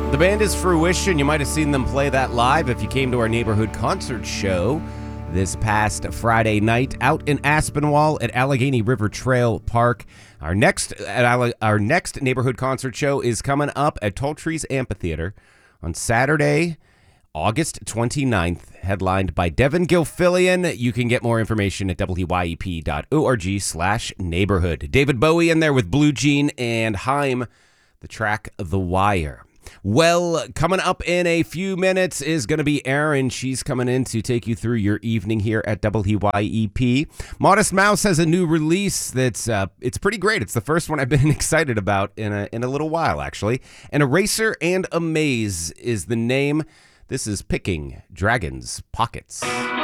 The band is Fruition. You might have seen them play that live if you came to our neighborhood concert show this past Friday night out in Aspinwall at Allegheny River Trail Park. Our next neighborhood concert show is coming up at Tall Trees Amphitheater on Saturday, August 29th, headlined by Devin Gilfillian. You can get more information at wyep.org/neighborhood. David Bowie in there with Blue Jean and Haim, the track The Wire. Well, coming up in a few minutes is going to be Erin. She's coming in to take you through your evening here at WYEP. Modest Mouse has a new release that's it's pretty great. It's the first one I've been excited about in a little while, actually. And Eraser and Amaze is the name. This is Picking Dragons' Pockets.